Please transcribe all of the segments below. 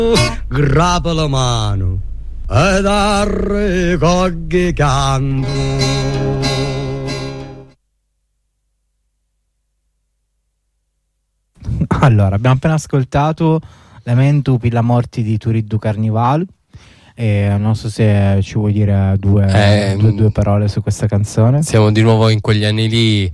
grappa la mano ed arrecogli canto. Allora, abbiamo appena ascoltato Lamentu per la morte di Turiddu Carnival. E non so se ci vuoi dire due parole su questa canzone. Siamo di nuovo in quegli anni lì,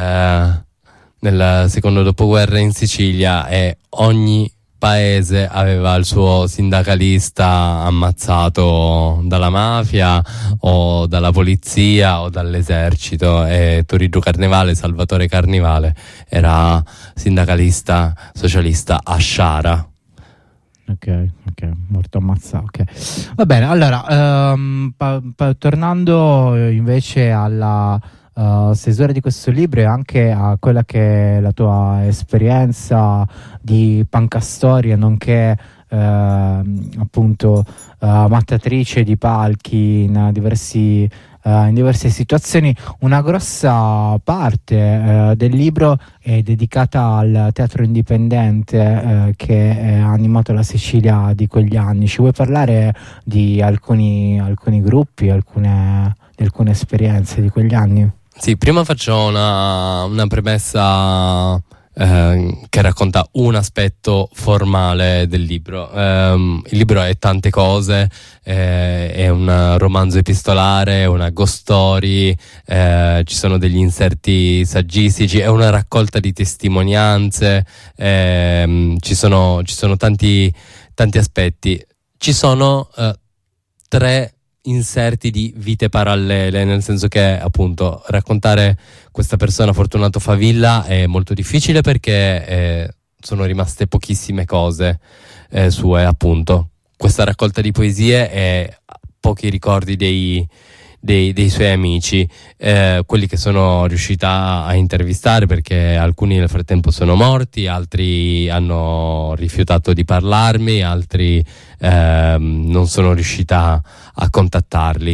nel secondo dopoguerra in Sicilia, e ogni paese aveva il suo sindacalista ammazzato dalla mafia o dalla polizia o dall'esercito, e Turiddu Carnevale, Salvatore Carnevale, era sindacalista socialista a Sciara. Ok, morto ammazzato. Okay. Va bene, allora, tornando invece alla stesura di questo libro e anche a quella che è la tua esperienza di pancastoria, nonché appunto mattatrice di palchi in diverse situazioni, una grossa parte del libro è dedicata al teatro indipendente che ha animato la Sicilia di quegli anni. Ci vuoi parlare di alcuni gruppi, di alcune esperienze di quegli anni? Sì, prima faccio una premessa che racconta un aspetto formale del libro. Il libro è tante cose, è un romanzo epistolare, è una ghost story, ci sono degli inserti saggistici, è una raccolta di testimonianze, ci sono tanti aspetti. Ci sono 3 inserti di vite parallele, nel senso che appunto raccontare questa persona, Fortunato Favilla, è molto difficile perché sono rimaste pochissime cose sue, appunto. Questa raccolta di poesie e pochi ricordi dei suoi amici, quelli che sono riuscita a intervistare, perché alcuni nel frattempo sono morti, altri hanno rifiutato di parlarmi, altri non sono riuscita a contattarli.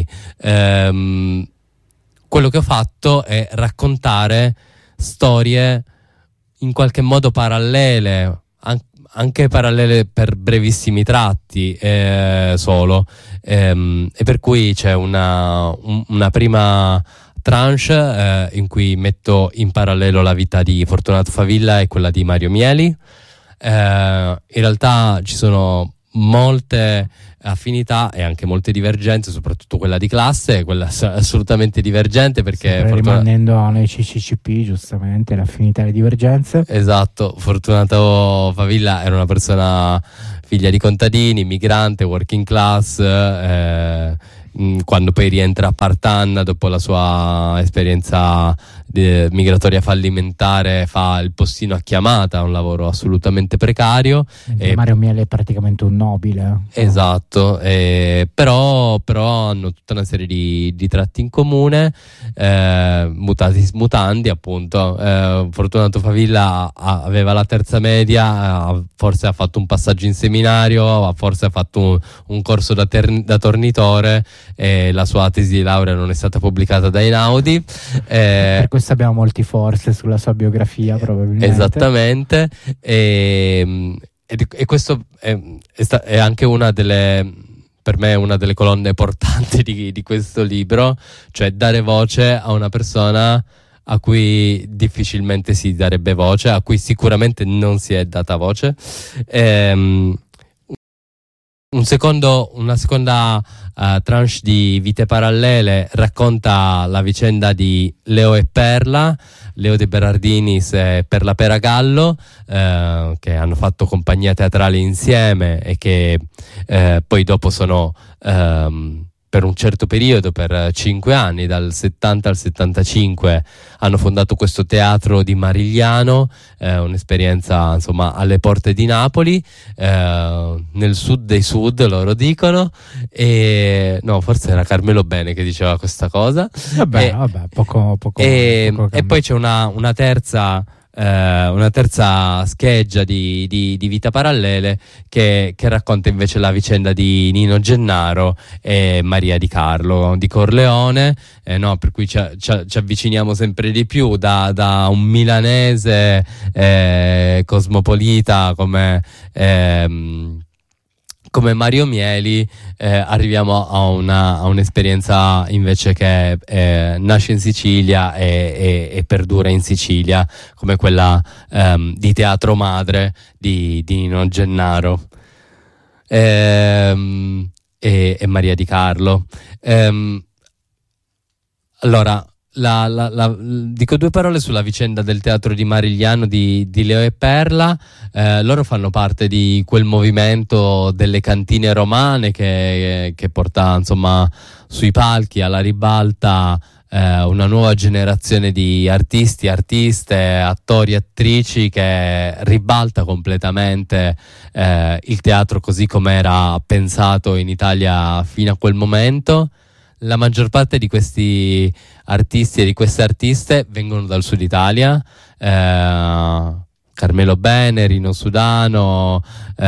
Quello che ho fatto è raccontare storie in qualche modo parallele, anche parallele per brevissimi tratti solo, e per cui c'è una prima tranche in cui metto in parallelo la vita di Fortunato Favilla e quella di Mario Mieli. In realtà ci sono molte affinità e anche molte divergenze, soprattutto quella di classe, quella assolutamente divergente, perché rimanendo nei CCCP, giustamente, l'affinità e le divergenze. Esatto, Fortunato Favilla era una persona figlia di contadini, migrante, working class, quando poi rientra a Partanna dopo la sua esperienza migratoria fallimentare, fa il postino a chiamata, un lavoro assolutamente precario. Mario Miele è praticamente un nobile. Esatto, però hanno tutta una serie di tratti in comune, mutatis mutandi, appunto. Fortunato Favilla aveva la terza media, forse ha fatto un passaggio in seminario, forse ha fatto un corso da tornitore, e la sua tesi di laurea non è stata pubblicata da Einaudi. Per questo abbiamo molti forse sulla sua biografia, probabilmente. Esattamente, e questo è anche per me una delle colonne portanti di questo libro, cioè dare voce a una persona a cui difficilmente si darebbe voce, a cui sicuramente non si è data voce. Una seconda tranche di vite parallele racconta la vicenda di Leo e Perla, Leo De Berardinis e Perla Peragallo, che hanno fatto compagnia teatrale insieme e che poi dopo sono per un certo periodo, per 5 anni, dal 70 al 75, hanno fondato questo teatro di Marigliano, un'esperienza insomma alle porte di Napoli, nel sud dei sud, loro dicono, e no, forse era Carmelo Bene che diceva questa cosa. Vabbè, poco e poi c'è una terza scheggia di vita parallele che racconta invece la vicenda di Nino Gennaro e Maria Di Carlo di Corleone, per cui ci avviciniamo sempre di più da un milanese cosmopolita come come Mario Mieli arriviamo a un'esperienza invece che nasce in Sicilia e perdura in Sicilia, come quella di Teatro Madre di Nino Gennaro e Maria Di Carlo. Allora, dico due parole sulla vicenda del teatro di Marigliano di Leo e Perla. Loro fanno parte di quel movimento delle cantine romane che porta insomma sui palchi alla ribalta una nuova generazione di artisti, artiste, attori, attrici, che ribalta completamente il teatro così come era pensato in Italia fino a quel momento. La maggior parte di questi artisti e di queste artiste vengono dal sud Italia, Carmelo Bene, Rino Sudano,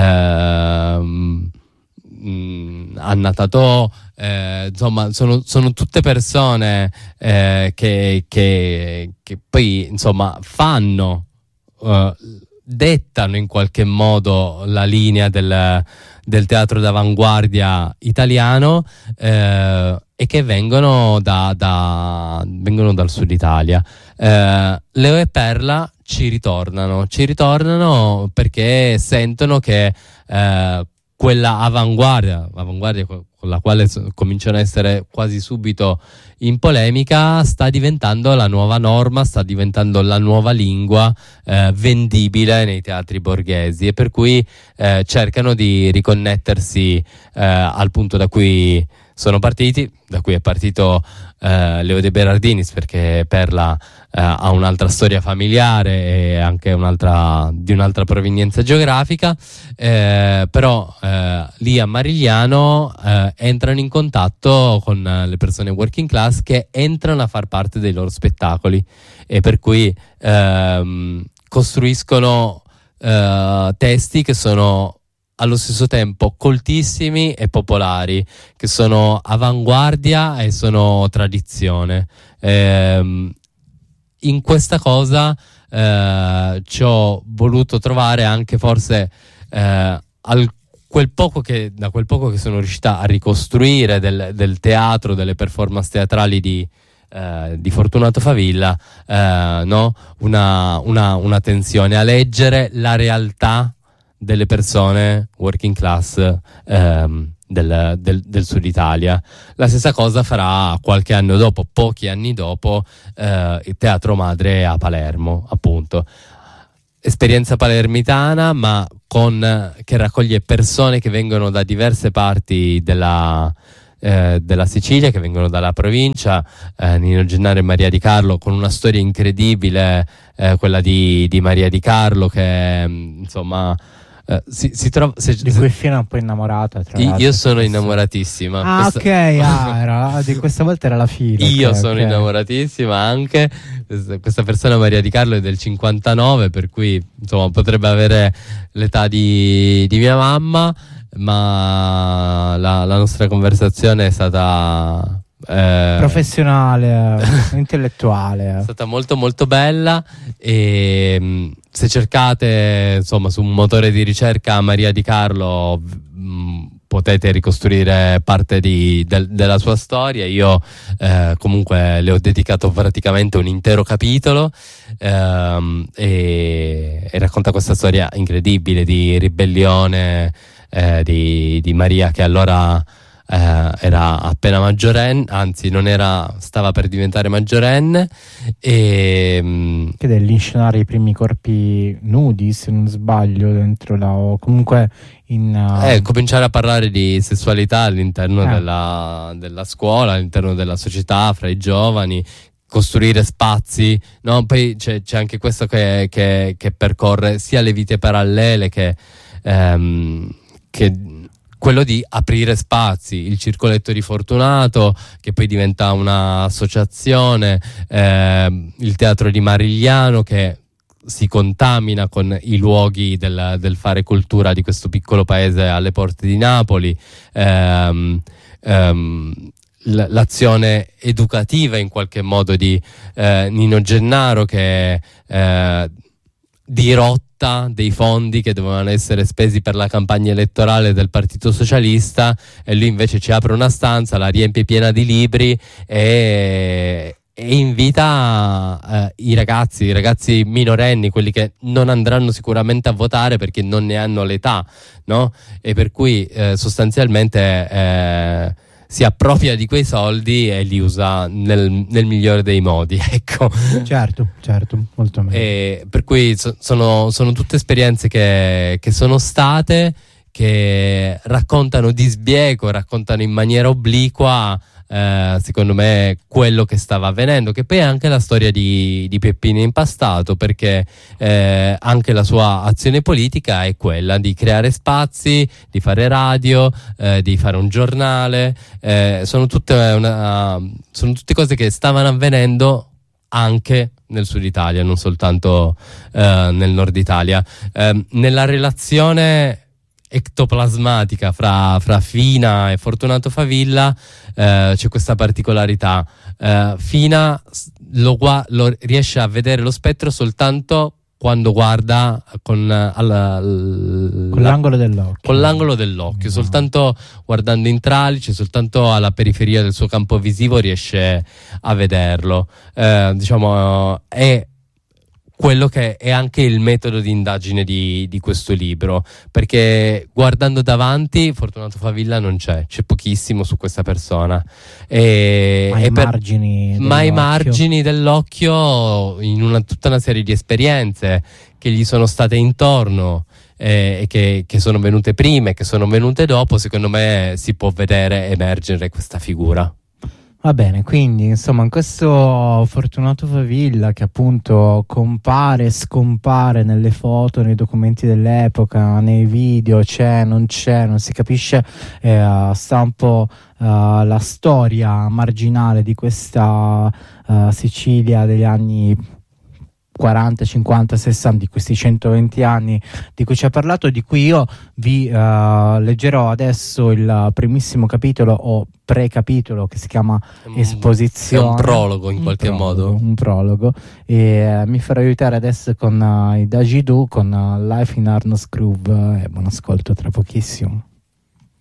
Anna Tatò, insomma sono tutte persone che poi insomma fanno, dettano in qualche modo la linea del teatro d'avanguardia italiano, e che vengono dal sud Italia. Leo e Perla ci ritornano perché sentono che quella avanguardia con la quale cominciano a essere quasi subito in polemica sta diventando la nuova norma, sta diventando la nuova lingua vendibile nei teatri borghesi, e per cui cercano di riconnettersi al punto da cui sono partiti, da cui è partito Leo De Berardinis, perché Perla ha un'altra storia familiare e anche di un'altra provenienza geografica, però lì a Marigliano entrano in contatto con le persone working class che entrano a far parte dei loro spettacoli, e per cui costruiscono testi che sono allo stesso tempo coltissimi e popolari, che sono avanguardia e sono tradizione. In questa cosa ci ho voluto trovare anche forse da quel poco che sono riuscita a ricostruire del teatro, delle performance teatrali di Fortunato Favilla, no? una tensione a leggere la realtà delle persone working class del sud Italia. La stessa cosa farà pochi anni dopo, il Teatro Madre a Palermo, appunto. Esperienza palermitana, ma che raccoglie persone che vengono da diverse parti della Sicilia, che vengono dalla provincia, Nino Gennaro e Maria Di Carlo, con una storia incredibile, quella di Maria Di Carlo, che insomma si trova, di cui fino a un po' innamorata, tra l'altro. Io sono innamoratissima. Di questa volta era la fine. Io sono innamoratissima anche. Questa persona, Maria Di Carlo, è del 59, per cui insomma potrebbe avere l'età di mia mamma, ma la nostra conversazione è stata professionale, intellettuale. È stata molto molto bella, e se cercate insomma su un motore di ricerca Maria Di Carlo potete ricostruire parte della sua storia. Io comunque le ho dedicato praticamente un intero capitolo, e racconta questa storia incredibile di ribellione di Maria, che allora era appena maggiorenne, anzi stava per diventare maggiorenne, e che dell'inscenare i primi corpi nudi, se non sbaglio, dentro o comunque cominciare a parlare di sessualità all'interno della scuola, all'interno della società, fra i giovani, costruire spazi, no? Poi c'è anche questo che percorre sia le vite parallele che quello di aprire spazi, il circoletto di Fortunato, che poi diventa un'associazione, il teatro di Marigliano, che si contamina con i luoghi del fare cultura di questo piccolo paese alle porte di Napoli, l'azione educativa in qualche modo di Nino Gennaro, che dirotta sbotta dei fondi che dovevano essere spesi per la campagna elettorale del Partito Socialista, e lui invece ci apre una stanza, la riempie piena di libri e invita i ragazzi minorenni, quelli che non andranno sicuramente a votare perché non ne hanno l'età, no? E per cui sostanzialmente si appropria di quei soldi e li usa nel migliore dei modi, ecco. Certo, molto meglio. E per cui sono tutte esperienze che sono state, che raccontano di sbiego, raccontano in maniera obliqua, secondo me, quello che stava avvenendo, che poi è anche la storia di Peppino Impastato, perché anche la sua azione politica è quella di creare spazi, di fare radio, di fare un giornale, sono tutte cose che stavano avvenendo anche nel sud Italia, non soltanto nel nord Italia. Nella relazione ectoplasmatica fra Fina e Fortunato Favilla c'è questa particolarità. Fina lo riesce a vedere lo spettro soltanto quando guarda con l'angolo dell'occhio. Con l'angolo dell'occhio, soltanto guardando in tralice, soltanto alla periferia del suo campo visivo riesce a vederlo. Diciamo, è quello che è anche il metodo di indagine di questo libro, perché guardando davanti Fortunato Favilla non c'è pochissimo su questa persona, ma i margini dell'occhio in tutta una serie di esperienze che gli sono state intorno e che sono venute prima e che sono venute dopo. Secondo me si può vedere emergere questa figura. Va bene, quindi insomma in questo Fortunato Favilla, che appunto compare e scompare nelle foto, nei documenti dell'epoca, nei video, non si capisce, sta un po' la storia marginale di questa Sicilia degli anni 40, 50, 60, di questi 120 anni di cui ci ha parlato, di cui io vi leggerò adesso il primissimo capitolo o precapitolo, che si chiama Esposizione. È un prologo in qualche modo. Un prologo, e mi farò aiutare adesso con i Dajidu con Life in Arno's Groove, e buon ascolto tra pochissimo.